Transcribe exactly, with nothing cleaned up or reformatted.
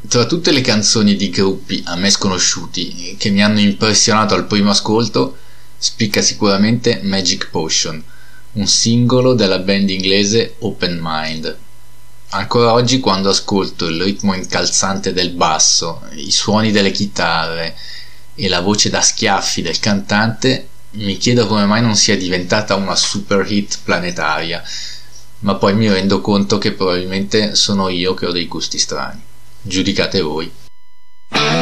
Tra tutte le canzoni di gruppi a me sconosciuti che mi hanno impressionato al primo ascolto, spicca sicuramente Magic Potion, un singolo della band inglese Open Mind. Ancora oggi, quando ascolto il ritmo incalzante del basso, i suoni delle chitarre e la voce da schiaffi del cantante, mi chiedo come mai non sia diventata una super hit planetaria, ma poi mi rendo conto che probabilmente sono io che ho dei gusti strani. Giudicate voi.